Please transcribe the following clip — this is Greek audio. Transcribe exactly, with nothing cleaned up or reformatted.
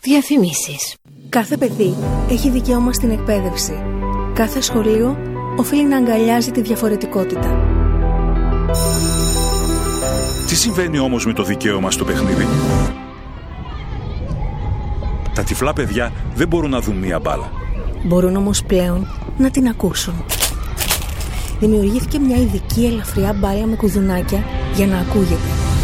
Διαφημίσεις. Κάθε παιδί έχει δικαίωμα στην εκπαίδευση. Κάθε σχολείο οφείλει να αγκαλιάζει τη διαφορετικότητα. Τι συμβαίνει όμως με το δικαίωμα στο παιχνίδι? Τα τυφλά παιδιά δεν μπορούν να δουν μία μπάλα. Μπορούν όμως πλέον να την ακούσουν. Δημιουργήθηκε μια ειδική ελαφριά μπάλα με κουδουνάκια για να ακούγεται.